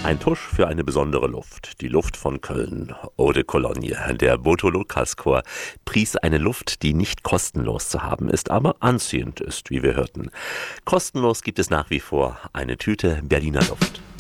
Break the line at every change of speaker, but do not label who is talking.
Ein Tusch für eine besondere Luft, die Luft von Köln, Eau de Cologne. Der Boto Lukas-Chor pries eine Luft, die nicht kostenlos zu haben ist, aber anziehend ist, wie wir hörten. Kostenlos gibt es nach wie vor eine Tüte Berliner Luft.